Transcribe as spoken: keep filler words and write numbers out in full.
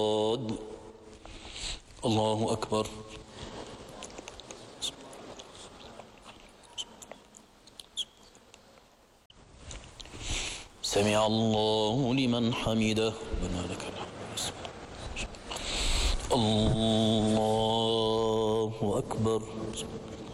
الله أكبر. سمع الله لمن حمده ربنا لك الحمد. الله أكبر.